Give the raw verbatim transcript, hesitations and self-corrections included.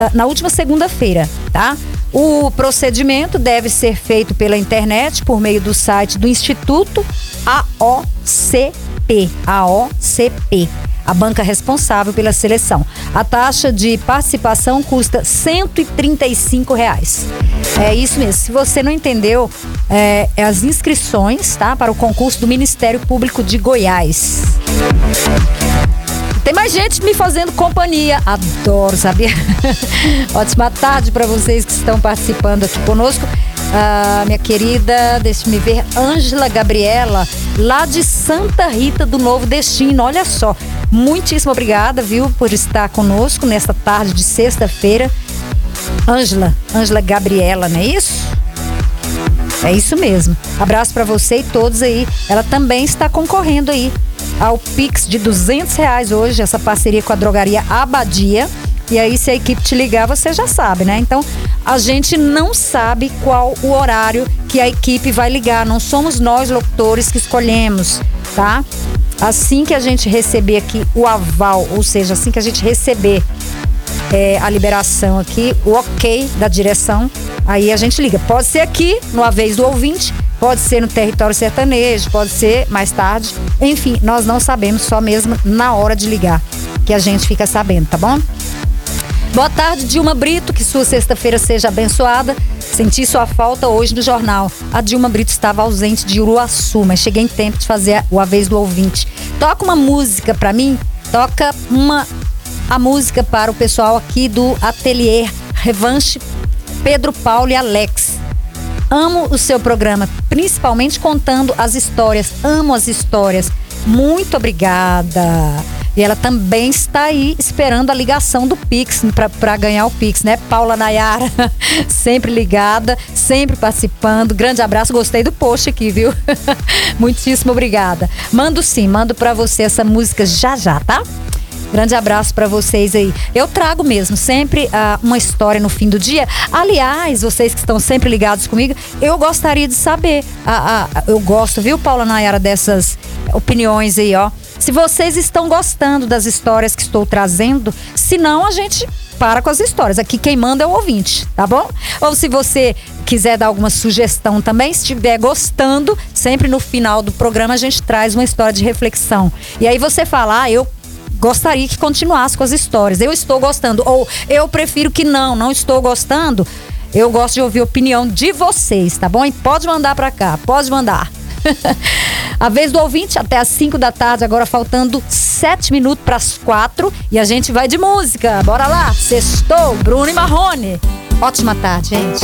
na última segunda-feira, tá? O procedimento deve ser feito pela internet por meio do site do Instituto A O C P. A O C P. A banca responsável pela seleção. A taxa de participação custa cento e trinta e cinco reais. É isso mesmo. Se você não entendeu, é, é as inscrições, tá? Para o concurso do Ministério Público de Goiás. Tem mais gente me fazendo companhia. Adoro, sabia? Ótima tarde para vocês que estão participando aqui conosco. Ah, minha querida, deixa-me ver, Ângela Gabriela, lá de Santa Rita do Novo Destino. Olha só, muitíssimo obrigada, viu, por estar conosco nesta tarde de sexta-feira. Ângela, Ângela Gabriela, não é isso? É isso mesmo. Abraço para você e todos aí. Ela também está concorrendo aí ao Pix de duzentos reais hoje, essa parceria com a drogaria Abadia. E aí, se a equipe te ligar, você já sabe, né? Então, a gente não sabe qual o horário que a equipe vai ligar. Não somos nós, locutores, que escolhemos, tá? Assim que a gente receber aqui o aval, ou seja, assim que a gente receber é, a liberação aqui, o ok da direção, aí a gente liga. Pode ser aqui, no A Vez do Ouvinte, pode ser no Território Sertanejo, pode ser mais tarde. Enfim, nós não sabemos, só mesmo na hora de ligar que a gente fica sabendo, tá bom? Boa tarde, Dilma Brito, que sua sexta-feira seja abençoada. Senti sua falta hoje no jornal. A Dilma Brito estava ausente de Uruaçu, mas cheguei em tempo de fazer o A Vez do Ouvinte. Toca uma música pra mim, toca uma a música para o pessoal aqui do Ateliê Revanche, Pedro Paulo e Alex. Amo o seu programa, principalmente contando as histórias. Amo as histórias. Muito obrigada. E ela também está aí esperando a ligação do Pix para ganhar o Pix, né? Paula Nayara, sempre ligada, sempre participando. Grande abraço, gostei do post aqui, viu? Muitíssimo obrigada. Mando sim, mando para você essa música já já, tá? Grande abraço para vocês aí. Eu trago mesmo sempre uh, uma história no fim do dia. Aliás, vocês que estão sempre ligados comigo, eu gostaria de saber. Uh, uh, eu gosto, viu, Paula Nayara, dessas opiniões aí, ó. Se vocês estão gostando das histórias que estou trazendo, se não, a gente para com as histórias. Aqui quem manda é o ouvinte, tá bom? Ou se você quiser dar alguma sugestão também, se estiver gostando, sempre no final do programa a gente traz uma história de reflexão. E aí você fala, ah, eu gostaria que continuasse com as histórias. Eu estou gostando. Ou eu prefiro que não, não estou gostando. Eu gosto de ouvir a opinião de vocês, tá bom? E pode mandar pra cá, pode mandar. A Vez do Ouvinte até às cinco da tarde, agora faltando sete minutos para as quatro. E a gente vai de música. Bora lá. Sextou, Bruno e Marrone. Ótima tarde, gente.